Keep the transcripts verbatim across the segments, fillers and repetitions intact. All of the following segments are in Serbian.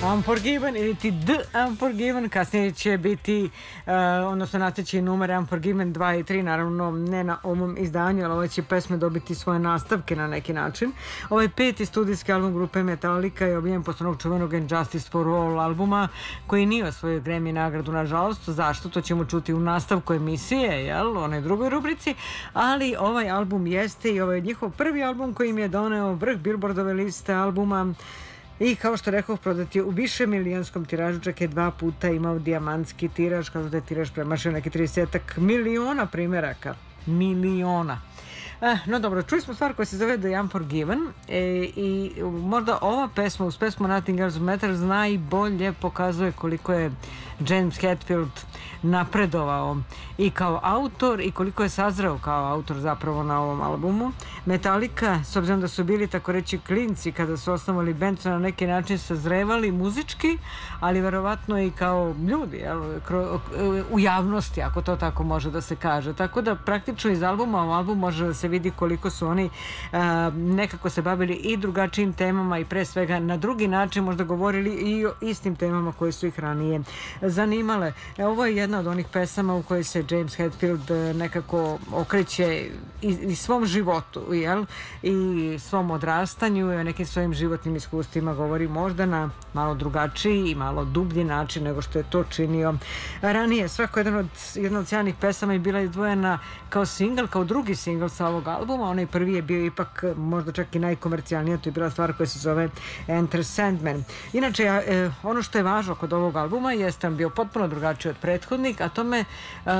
Unforgiven ili ti The Unforgiven, kasnije će biti, uh, odnosno nastaći numere Unforgiven dva i tri, naravno ne na ovom izdanju, ali ove će pesme dobiti svoje nastavke na neki način. Ovaj peti studijski album grupe Metallica je objavljen posle onog čuvenog And Justice for All albuma, koji nije osvojio Grammy nagradu, nažalost. Zašto? To ćemo čuti u nastavku emisije, jel, onoj drugoj rubrici, ali ovaj album jeste i ovaj njihov prvi album koji im je doneo vrh Billboardove liste albuma. I kao što rekao, prodat je u više milionskom tiražu, čak je dva puta imao dijamantski tiraž, kao da je tiraž premašio neki tridesetak miliona primjeraka. Miliona. Eh, no dobro, čuli smo stvar koja se zove The Unforgiven e, i možda ova pesma uz pesmu Nothing Else Matters najbolje pokazuje koliko je James Hetfield napredovao i kao autor i koliko je sazreo kao autor zapravo na ovom albumu. Metallica, s obzirom da su bili tako reći klinci kada su osnovali band, su na neki način sazrevali muzički, ali verovatno i kao ljudi, jel, u javnosti, ako to tako može da se kaže. Tako da praktično iz albuma u album može da se vidi koliko su oni a, nekako se bavili i drugačijim temama i pre svega na drugi način možda govorili i o istim temama koje su ih ranije zanimale. E, ovo je jedna od onih pesama u kojoj se James Hetfield nekako okreće i, i svom životu, jel? I svom odrastanju i o nekim svojim životnim iskustvima govori možda na malo drugačiji i malo dublji način nego što je to činio ranije. Svako jedan od, jedna od sjajnih pesama je bila izdvojena kao singl, kao drugi singl sa ovog albuma. Onaj prvi je bio ipak možda čak i najkomercijalnija, to je bila stvar koja se zove Enter Sandman. Inače, e, ono što je važno kod ovog albuma jeste on bio potpuno drugačiji od prethodnik, a tome e,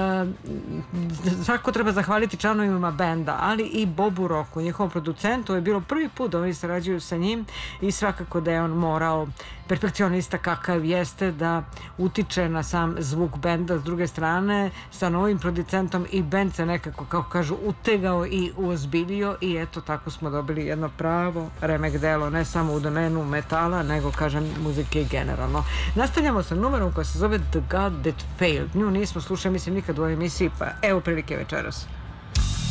svako treba zahvaliti članovima benda, ali i Bobu Rocku, njihovom producentu. Je bilo prvi put da oni sarađuju sa njim i svakako da je on morao, perfekcionista kakav jeste, da utiče na sam zvuk benda. S druge strane, sa novim producentom i bend se nekako, kako kažu, utegao i uozbiljio i eto, tako smo dobili jedno pravo remek delo, ne samo u domenu metala, nego, kažem, muzike generalno. Nastavljamo sa numerom koja se zove The God That Failed. Nju nismo slušali, mislim, nikad u ovoj emisiji, pa evo prilike večeras.